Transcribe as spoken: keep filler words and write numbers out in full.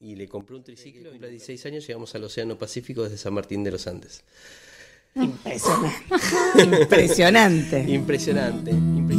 y le compré un triciclo. Cumple dieciséis años, llegamos al Océano Pacífico desde San Martín de los Andes. Impresionante. Impresionante. Impresionante.